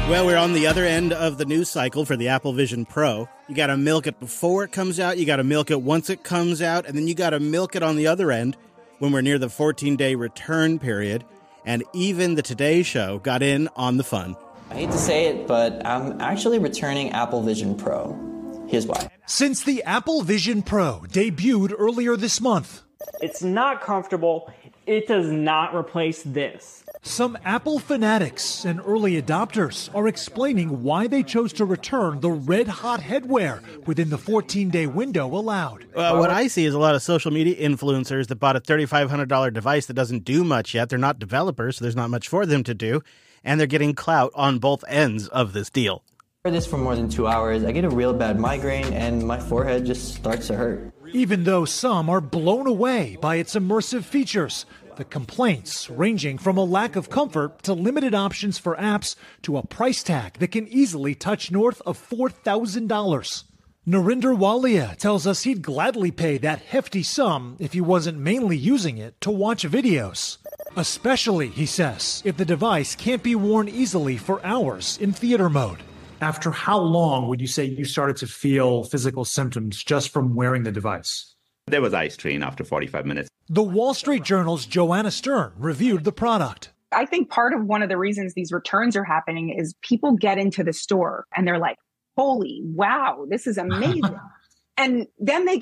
Well, we're on the other end of the news cycle for the Apple Vision Pro. You got to milk it before it comes out. You got to milk it once it comes out. And then you got to milk it on the other end when we're near the 14-day return period. And even the Today Show got in on the fun. I hate to say it, but I'm actually returning Apple Vision Pro. Here's why. Since the Apple Vision Pro debuted earlier this month, it's not comfortable. It does not replace this. Some Apple fanatics and early adopters are explaining why they chose to return the red-hot headwear within the 14-day window allowed. What I see is a lot of social media influencers that bought a $3,500 device that doesn't do much yet. They're not developers, so there's not much for them to do, and they're getting clout on both ends of this deal. I wear this for more than 2 hours. I get a real bad migraine, and my forehead just starts to hurt. Even though some are blown away by its immersive features, the complaints ranging from a lack of comfort to limited options for apps to a price tag that can easily touch north of $4,000. Narinder Walia tells us he'd gladly pay that hefty sum if he wasn't mainly using it to watch videos. Especially, he says, if the device can't be worn easily for hours in theater mode. After how long would you say you started to feel physical symptoms just from wearing the device? There was eye strain after 45 minutes. The Wall Street Journal's Joanna Stern reviewed the product. I think part of one of the reasons these returns are happening is people get into the store and they're like, holy, wow, this is amazing. And then they